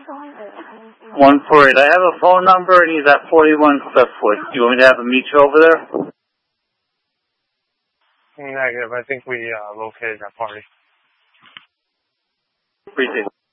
148. I have a phone number and he's at 41 Cliffwood. Do you want me to have him meet you over there? Negative. I think we located that party. Appreciate it.